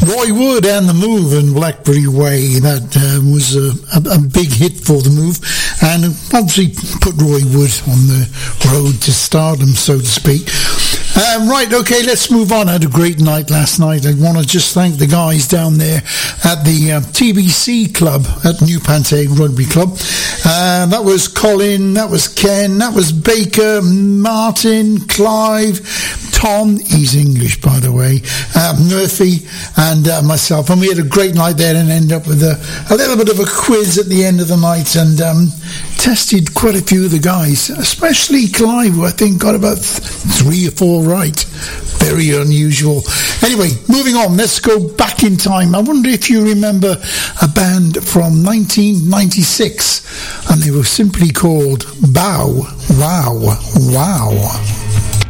Roy Wood and The Move and Blackberry Way. That was a big hit for The Move, and obviously put Roy Wood on the road to stardom, so to speak. Right, okay, let's move on. I had a great night last night. I want to just thank the guys down there at the TBC Club at New Panteg Rugby Club. That was Colin, that was Ken, that was Baker, Martin, Clive, Tom, he's English by the way, Murphy and myself, and we had a great night there and ended up with a little bit of a quiz at the end of the night, and tested quite a few of the guys, especially Clive, who I think got about 3 or 4 right. Very unusual. Anyway, moving on, let's go back in time. I wonder if you remember a band from 1996, and they were simply called Bow Wow Wow.